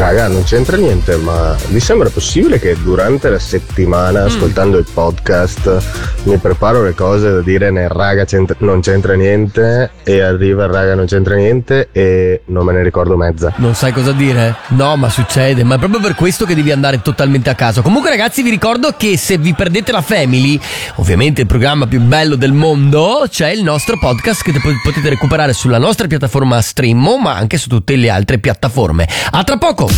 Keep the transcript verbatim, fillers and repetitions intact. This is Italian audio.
Raga, non c'entra niente, ma vi sembra possibile che durante la settimana, mm. ascoltando il podcast, mi preparo le cose da dire nel raga c'entra, non c'entra niente, e arriva il raga non c'entra niente e non me ne ricordo mezza? Non sai cosa dire? No, ma succede, ma è proprio per questo che devi andare totalmente a caso. Comunque ragazzi, vi ricordo che se vi perdete la Family, ovviamente il programma più bello del mondo, c'è il nostro podcast che potete recuperare sulla nostra piattaforma Stream, ma anche su tutte le altre piattaforme. A tra poco!